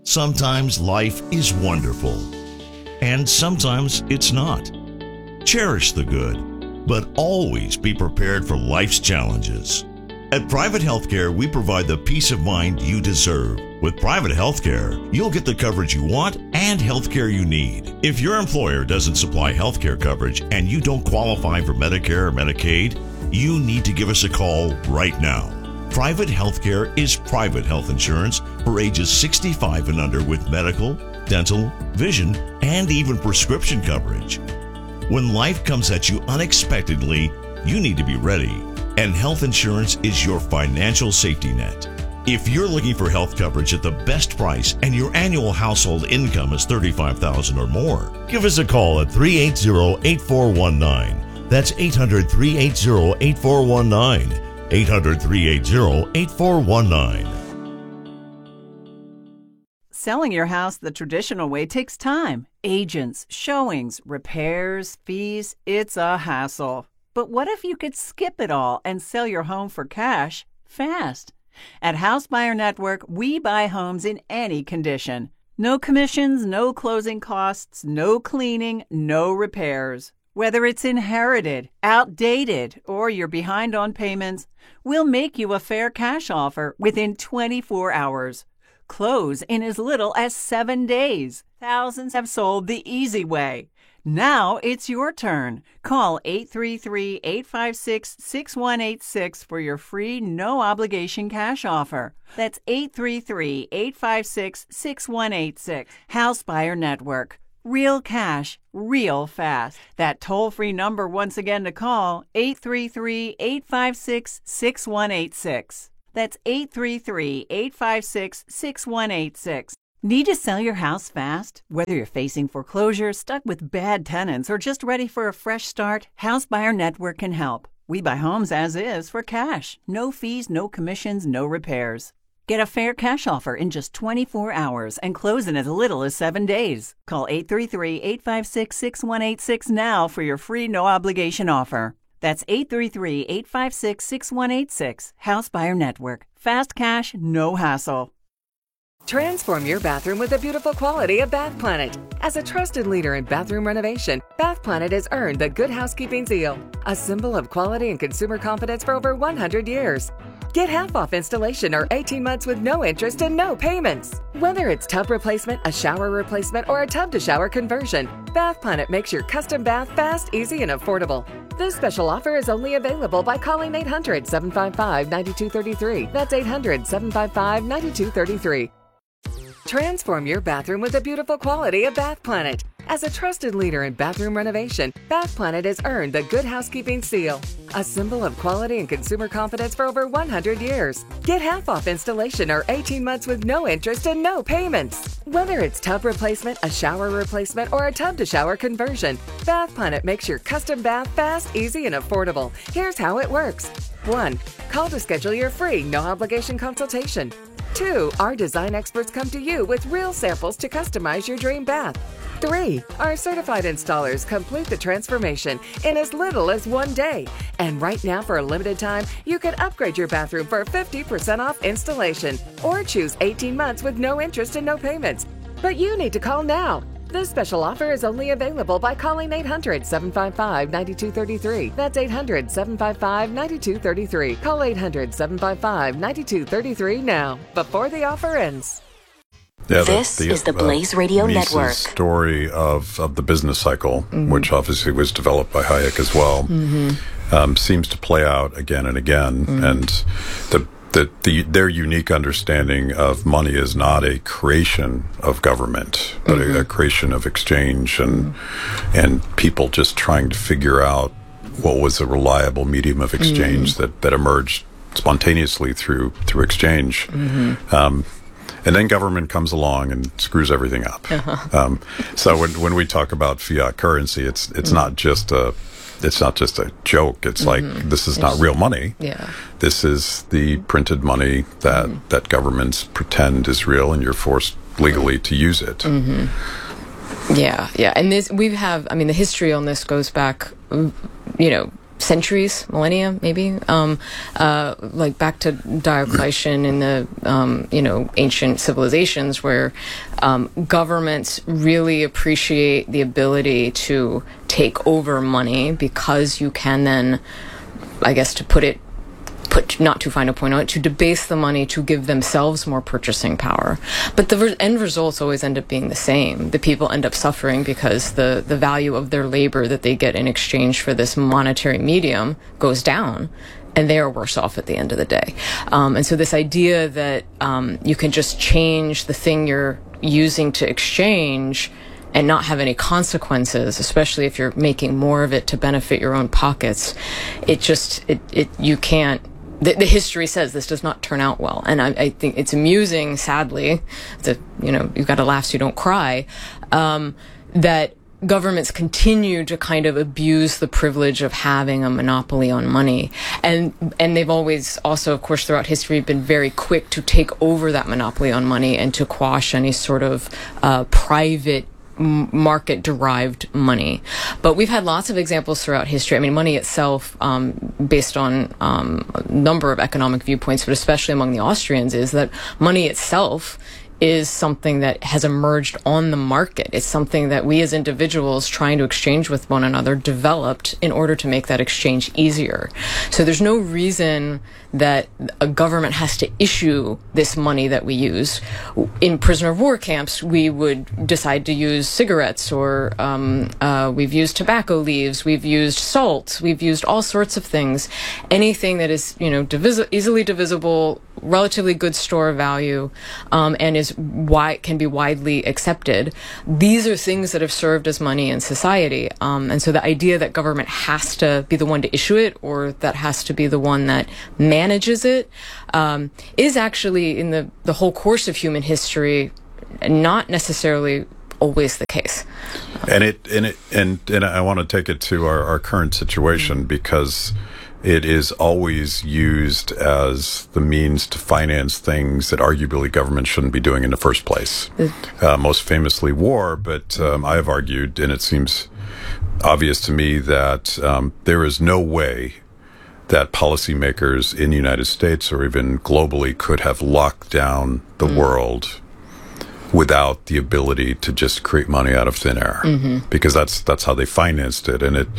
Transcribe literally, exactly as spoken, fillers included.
Sometimes life is wonderful, and sometimes it's not. Cherish the good, but always be prepared for life's challenges. At Private Healthcare, we provide the peace of mind you deserve. With Private Healthcare, you'll get the coverage you want and healthcare you need. If your employer doesn't supply healthcare coverage and you don't qualify for Medicare or Medicaid, you need to give us a call right now. Private Healthcare is private health insurance for ages sixty-five and under with medical, dental, vision, and even prescription coverage. When life comes at you unexpectedly, you need to be ready, and health insurance is your financial safety net. If you're looking for health coverage at the best price and your annual household income is thirty-five thousand dollars or more, give us a call at three eight zero, eight four one nine. That's eight hundred, three eight zero, eight four one nine. eight hundred, three eight zero, eight four one nine. Selling your house the traditional way takes time. Agents, showings, repairs, fees. It's a hassle. But what if you could skip it all and sell your home for cash fast? At House Buyer Network, we buy homes in any condition. No commissions, no closing costs, no cleaning, no repairs. Whether it's inherited, outdated, or you're behind on payments, we'll make you a fair cash offer within twenty-four hours. Close in as little as seven days. Thousands have sold the easy way. Now it's your turn. Call eight three three, eight five six, six one eight six for your free, no-obligation cash offer. That's eight three three, eight five six, six one eight six. House Buyer Network. Real cash, real fast. That toll-free number once again to call, eight three three, eight five six, six one eight six. That's eight three three, eight five six, six one eight six. Need to sell your house fast? Whether you're facing foreclosure, stuck with bad tenants, or just ready for a fresh start, House Buyer Network can help. We buy homes as is for cash. No fees, no commissions, no repairs. Get a fair cash offer in just twenty-four hours and close in as little as seven days. Call eight three three, eight five six, six one eight six now for your free no-obligation offer. That's eight three three, eight five six, six one eight six. House Buyer Network. Fast cash, no hassle. Transform your bathroom with the beautiful quality of Bath Planet. As a trusted leader in bathroom renovation, Bath Planet has earned the Good Housekeeping seal, a symbol of quality and consumer confidence for over one hundred years. Get half off installation or eighteen months with no interest and no payments. Whether it's tub replacement, a shower replacement, or a tub-to-shower conversion, Bath Planet makes your custom bath fast, easy, and affordable. This special offer is only available by calling eight hundred, seven five five, nine two three three. That's eight hundred, seven five five, nine two three three. Transform your bathroom with the beautiful quality of Bath Planet. As a trusted leader in bathroom renovation, Bath Planet has earned the Good Housekeeping seal, a symbol of quality and consumer confidence for over one hundred years. Get half off installation or eighteen months with no interest and no payments. Whether it's tub replacement, a shower replacement, or a tub-to-shower conversion, Bath Planet makes your custom bath fast, easy, and affordable. Here's how it works. one. Call to schedule your free, no-obligation consultation. two. Our design experts come to you with real samples to customize your dream bath. three. Our certified installers complete the transformation in as little as one day. And right now, for a limited time, you can upgrade your bathroom for fifty percent off installation or choose eighteen months with no interest and no payments. But you need to call now. This special offer is only available by calling eight hundred, seven five five, nine two three three. That's eight hundred, seven five five, nine two three three. Call eight hundred, seven five five, nine two three three now, before the offer ends. Yeah, this the, the, is the Blaze uh, Radio Mises Network. Story of, of the business cycle, mm-hmm. which obviously was developed by Hayek as well, mm-hmm. um, seems to play out again and again. Mm-hmm. And the, the, the their unique understanding of money is not a creation of government, but mm-hmm. a, a creation of exchange and mm-hmm. and people just trying to figure out what was a reliable medium of exchange mm-hmm. that, that emerged spontaneously through through exchange. Mm-hmm. Um, And then government comes along and screws everything up. Uh-huh. Um, so when when we talk about fiat currency, it's it's mm. not just a it's not just a joke. It's mm-hmm. like this is it's, not real money. Yeah. This is the printed money that mm. that governments pretend is real, and you're forced legally to use it. Mm-hmm. Yeah, yeah. And this we have. I mean, the history on this goes back, you know, centuries, millennia, maybe, um, uh, like back to Diocletian in the, um, you know, ancient civilizations where um, governments really appreciate the ability to take over money because you can then, I guess, to put it put not too fine a point on it, to debase the money to give themselves more purchasing power. But the re- end results always end up being the same. The people end up suffering because the, the value of their labor that they get in exchange for this monetary medium goes down, and they are worse off at the end of the day. Um, and so this idea that um, you can just change the thing you're using to exchange and not have any consequences, especially if you're making more of it to benefit your own pockets, it just, it, it you can't, The, the history says this does not turn out well. And I, I think it's amusing, sadly, that, you know, you've got to laugh so you don't cry, um, that governments continue to kind of abuse the privilege of having a monopoly on money. And and they've always also, of course, throughout history, been very quick to take over that monopoly on money and to quash any sort of uh, private market-derived money. But we've had lots of examples throughout history. I mean, money itself, um, based on um, a number of economic viewpoints, but especially among the Austrians, is that money itself is something that has emerged on the market. It's something that we as individuals trying to exchange with one another developed in order to make that exchange easier. So there's no reason that a government has to issue this money that we use. In prisoner of war camps, we would decide to use cigarettes, or um, uh, we've used tobacco leaves, we've used salt, we've used all sorts of things. Anything that is, you know, divisi- easily divisible, relatively good store value, um, and is wide, can be widely accepted. These are things that have served as money in society. Um, and so the idea that government has to be the one to issue it, or that has to be the one that manages it, um, is actually, in the, the whole course of human history, not necessarily always the case. And it and it and, and I want to take it to our, our current situation, because it is always used as the means to finance things that arguably government shouldn't be doing in the first place. Uh, most famously war, but um, I have argued, and it seems obvious to me, that um, there is no way that policymakers in the United States or even globally could have locked down the mm. world without the ability to just create money out of thin air, mm-hmm. because that's that's how they financed it. And it